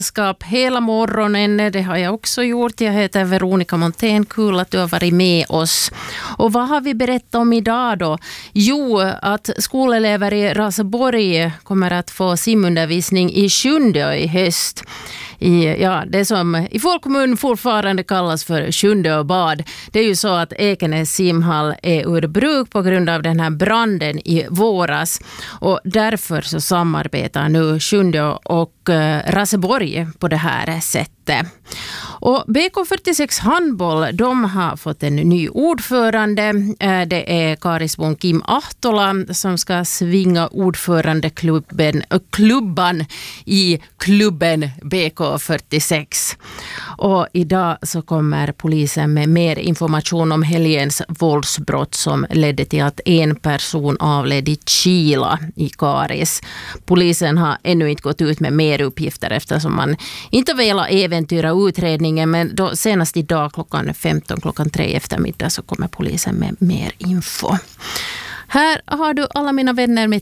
hela morgonen. Det har jag också gjort. Jag heter Veronica Montén. Kul att du har varit med oss. Och vad har vi berättat om idag då? Jo, att skolelever i Raseborg kommer att få simundervisning i Sjundeå i höst. Det som i folkmun fortfarande kallas för Sjundeåbad. Det är ju så att Ekenäs simhall är ur bruk på grund av den här branden i våras. Och därför så samarbetar nu Sjundeå och Raseborg på det här sättet. Och BK46 handboll, de har fått en ny ordförande. Det är Karisbon Kim Ahtola som ska svinga ordförandeklubban i klubben BK46. Och idag så kommer polisen med mer information om helgens våldsbrott som ledde till att en person avled i Kila i Karis. Polisen har ännu inte gått ut med mer uppgifter eftersom man inte velat äventyra utredningen, men då senast idag klockan 3 eftermiddag så kommer polisen med mer info. Här har du alla mina vänner med